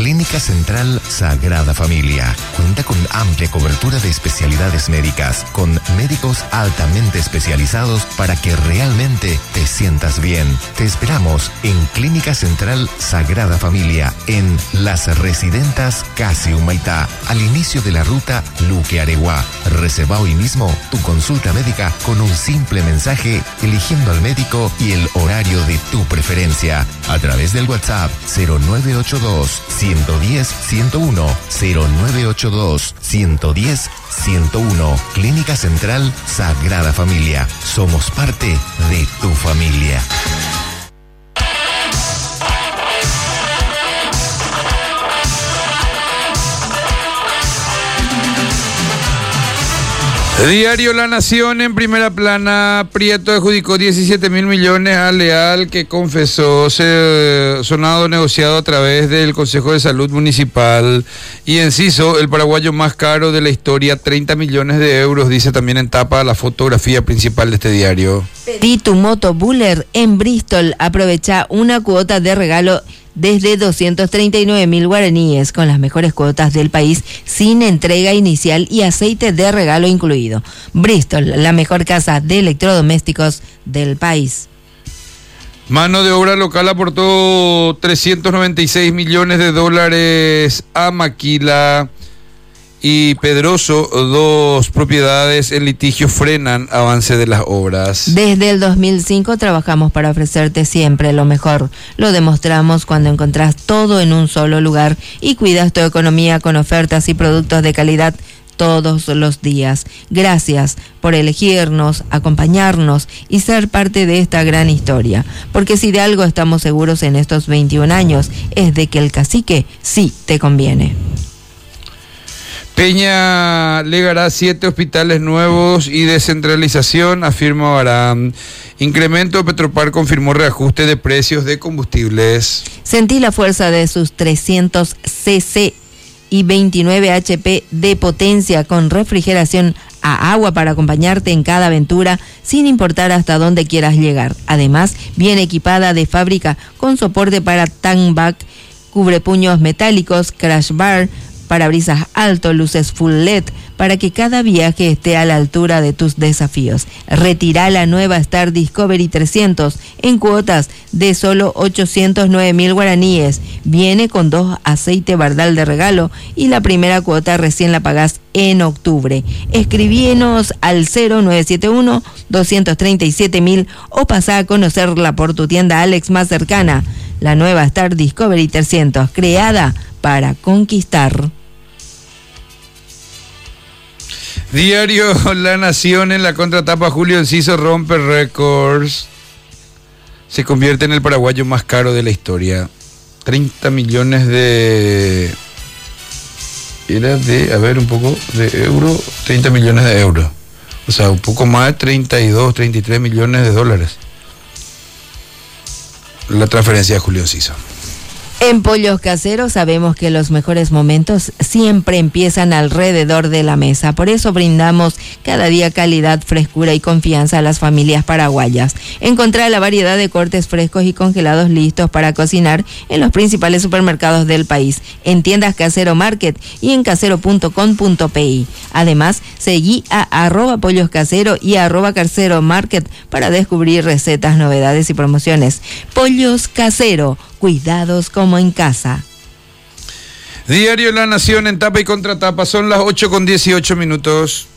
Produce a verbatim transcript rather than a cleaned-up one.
Clínica Central Sagrada Familia cuenta con amplia cobertura de especialidades médicas, con médicos altamente especializados para que realmente te sientas bien. Te esperamos en Clínica Central Sagrada Familia, en Las Residentas Casi Humaitá, al inicio de la ruta Luque Areguá. Reserva hoy mismo tu consulta médica con un simple mensaje, eligiendo al médico y el horario de tu preferencia, a través del WhatsApp cero nueve ocho dos, uno uno cero, uno cero uno, cero nueve ocho dos, uno uno cero, uno uno. Clínica Central Sagrada Familia. Somos parte de tu familia. Diario La Nación en primera plana. Prieto adjudicó diecisiete mil millones a Leal, que confesó ser sonado negociado a través del Consejo de Salud Municipal. Y Enciso, el paraguayo más caro de la historia, treinta millones de euros, dice también en tapa la fotografía principal de este diario. Pedí tu moto Buller en Bristol. Aprovecha una cuota de regalo desde doscientos treinta y nueve mil guaraníes, con las mejores cuotas del país, sin entrega inicial y aceite de regalo incluido. Bristol, la mejor casa de electrodomésticos del país. Mano de obra local aportó trescientos noventa y seis millones de dólares a Maquila y Pedroso. Dos propiedades en litigio frenan avance de las obras. Desde el dos mil cinco trabajamos para ofrecerte siempre lo mejor. Lo demostramos cuando encontrás todo en un solo lugar y cuidas tu economía con ofertas y productos de calidad todos los días. Gracias por elegirnos, acompañarnos y ser parte de esta gran historia. Porque si de algo estamos seguros en estos veintiún años, es de que el cacique sí te conviene. Peña legará siete hospitales nuevos y descentralización, afirma Baram. Incremento, Petropar confirmó reajuste de precios de combustibles. Sentí la fuerza de sus trescientos cc y veintinueve HP de potencia con refrigeración a agua para acompañarte en cada aventura sin importar hasta dónde quieras llegar. Además, viene equipada de fábrica con soporte para tank-back, cubrepuños metálicos, crash bar, parabrisas alto, luces full L E D, para que cada viaje esté a la altura de tus desafíos. Retira la nueva Star Discovery trescientos en cuotas de solo ochocientos nueve mil guaraníes. Viene con dos aceite Bardal de regalo y la primera cuota recién la pagás en octubre. Escribíenos al cero nueve siete uno, dos tres siete mil o pasá a conocerla por tu tienda Alex más cercana. La nueva Star Discovery trescientos, creada para conquistar. Diario La Nación en la contratapa. Julio Enciso rompe récords. Se convierte en el paraguayo más caro de la historia. treinta millones de... Era de, a ver, un poco de euro. treinta millones de euros. O sea, un poco más de treinta y dos, treinta y tres millones de dólares. La transferencia de Julio Enciso. En Pollos Caseros sabemos que los mejores momentos siempre empiezan alrededor de la mesa. Por eso brindamos cada día calidad, frescura y confianza a las familias paraguayas. Encontrá la variedad de cortes frescos y congelados listos para cocinar en los principales supermercados del país, en tiendas Casero Market y en casero punto com punto pi. Además, seguí a arroba Pollos Casero y arroba Casero Market para descubrir recetas, novedades y promociones. Pollos Casero, cuidados como en casa. Diario La Nación en tapa y contratapa. Son las ocho con dieciocho minutos.